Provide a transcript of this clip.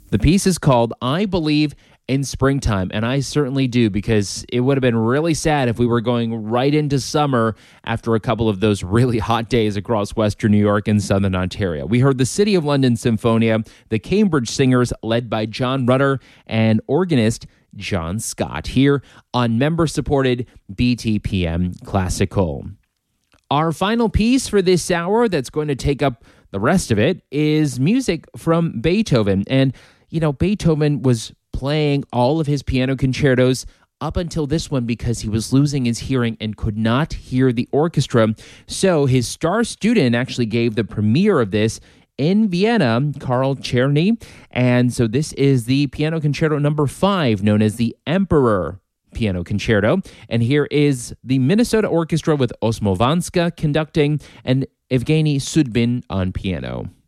The piece is called I Believe in Springtime, and I certainly do, because it would have been really sad if we were going right into summer after a couple of those really hot days across Western New York and Southern Ontario. We heard the City of London Symphonia, the Cambridge Singers led by John Rutter, and organist John Scott here on member-supported BTPM Classical. Our final piece for this hour that's going to take up the rest of it is music from Beethoven. And, Beethoven was playing all of his piano concertos up until this one because he was losing his hearing and could not hear the orchestra. So his star student actually gave the premiere of this in Vienna, Karl Czerny. And so this is the Piano Concerto number 5, known as the Emperor Piano Concerto. And here is the Minnesota Orchestra with Osmowska conducting and Evgeny Sudbin on piano.